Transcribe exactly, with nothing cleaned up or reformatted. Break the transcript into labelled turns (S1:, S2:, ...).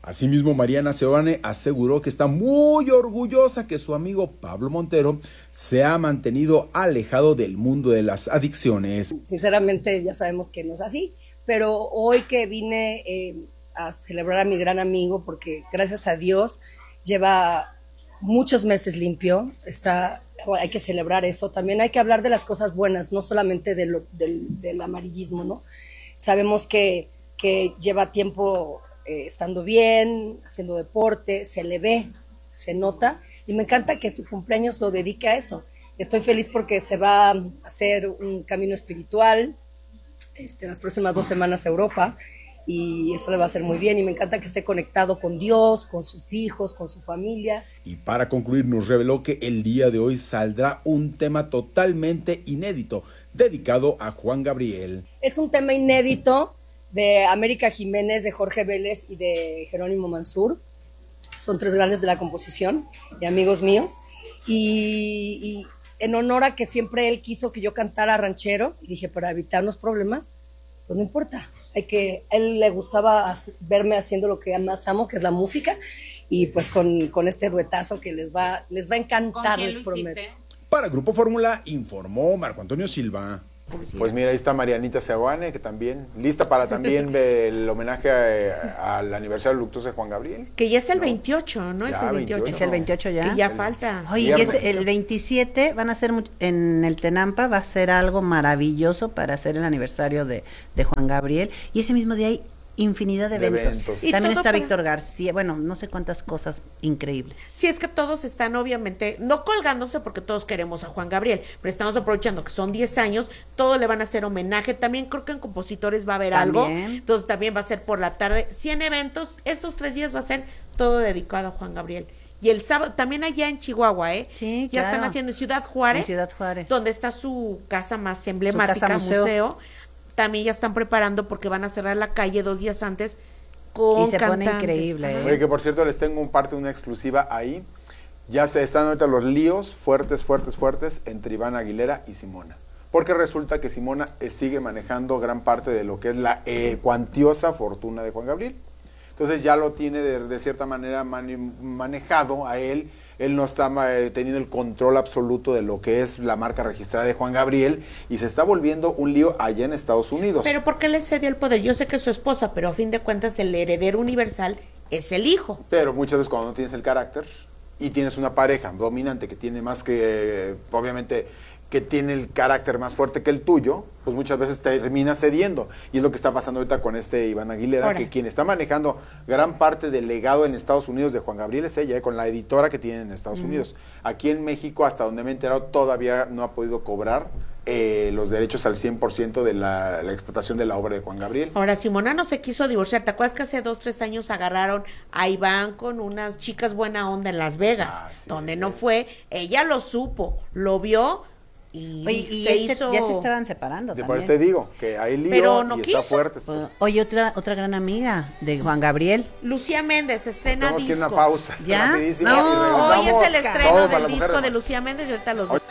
S1: Asimismo, Mariana Seoane aseguró que está muy orgullosa que su amigo Pablo Montero se ha mantenido alejado del mundo de las adicciones.
S2: Sinceramente ya sabemos que no es así, pero hoy que vine eh, a celebrar a mi gran amigo, porque gracias a Dios lleva muchos meses limpio, está, hay que celebrar eso. También hay que hablar de las cosas buenas, no solamente de lo, del, del amarillismo, ¿no? Sabemos que, que lleva tiempo eh, estando bien, haciendo deporte, se le ve, se nota, y me encanta que su cumpleaños lo dedique a eso. Estoy feliz porque se va a hacer un camino espiritual este, en las próximas dos semanas a Europa, y eso le va a hacer muy bien, y me encanta que esté conectado con Dios, con sus hijos, con su familia.
S1: Y para concluir, nos reveló que el día de hoy saldrá un tema totalmente inédito, dedicado a Juan Gabriel.
S2: Es un tema inédito de América Jiménez, de Jorge Vélez y de Jerónimo Mansur, que son tres grandes de la composición y amigos míos, y, y en honor a que siempre él quiso que yo cantara ranchero, y dije, para evitarnos problemas, pues no importa, hay que, a él le gustaba verme haciendo lo que más amo, que es la música, y pues con, con este duetazo que les va, les va a encantar, les prometo.
S1: Para Grupo Fórmula, informó Marco Antonio Silva.
S3: Pues mira, ahí está Marianita Seoane, que también, lista para también el homenaje a, al aniversario luctuoso de Juan Gabriel.
S4: Que ya es el ¿no? veintiocho, ¿no?
S3: Ya,
S4: es el veintiocho.
S3: veintiocho.
S5: Es el veintiocho ya.
S4: Que ya
S3: el,
S4: falta.
S5: Oye, es el veintisiete van a hacer en el Tenampa, va a ser algo maravilloso para hacer el aniversario de, de Juan Gabriel. Y ese mismo día hay infinidad de, de eventos. eventos. Y también está para... Víctor García, bueno, no sé cuántas cosas increíbles.
S4: Sí, es que todos están obviamente, no colgándose porque todos queremos a Juan Gabriel, pero estamos aprovechando que son diez años, todos le van a hacer homenaje, también creo que en compositores va a haber también. algo, entonces también va a ser por la tarde, cien eventos, esos tres días va a ser todo dedicado a Juan Gabriel. Y el sábado, también allá en Chihuahua, ¿eh?
S5: Sí,
S4: ya
S5: claro.
S4: están haciendo en Ciudad Juárez,
S5: en Ciudad Juárez,
S4: donde está su casa más emblemática,
S5: casa museo.
S4: museo. También ya están preparando porque van a cerrar la calle dos días antes con
S5: y se
S4: cantantes.
S5: Pone increíble. ¿eh?
S3: Oye, que por cierto les tengo un parte, una exclusiva ahí. Ya se están ahorita los líos fuertes, fuertes, fuertes entre Iván Aguilera y Simona. Porque resulta que Simona sigue manejando gran parte de lo que es la eh, cuantiosa fortuna de Juan Gabriel. Entonces ya lo tiene de, de cierta manera mani- manejado a él. Él no está eh, teniendo el control absoluto de lo que es la marca registrada de Juan Gabriel y se está volviendo un lío allá en Estados Unidos.
S4: Pero ¿por qué le cedió el poder? Yo sé que es su esposa, pero a fin de cuentas el heredero universal es el hijo.
S3: Pero muchas veces cuando no tienes el carácter y tienes una pareja dominante que tiene más que, eh, obviamente, que tiene el carácter más fuerte que el tuyo, pues muchas veces termina cediendo. Y es lo que está pasando ahorita con este Iván Aguilera, Horas. que quien está manejando gran parte del legado en Estados Unidos de Juan Gabriel es ella, eh, con la editora que tiene en Estados mm. Unidos. Aquí en México, hasta donde me he enterado, todavía no ha podido cobrar eh, los derechos al cien por ciento de la, la explotación de la obra de Juan Gabriel.
S4: Ahora, Simona no se quiso divorciar. ¿Te acuerdas que hace dos, tres años agarraron a Iván con unas chicas buena onda en Las Vegas? Ah, sí, donde sí. no fue. Ella lo supo, lo vio. Y,
S5: oye, y
S4: se
S5: este,
S4: hizo...
S5: ya se estaban separando
S3: de
S5: también.
S3: Por te digo, que hay lío
S4: Pero no
S3: y
S4: quiso.
S3: está fuerte.
S5: Uh, oye, otra otra gran amiga de Juan Gabriel.
S4: Lucía Méndez estrena
S3: Tenemos
S4: disco.
S3: Que una pausa.
S5: ¿Ya?
S3: Rapidísimo,
S4: no, hoy es el estreno del disco de
S3: de
S4: Lucía Méndez y ahorita los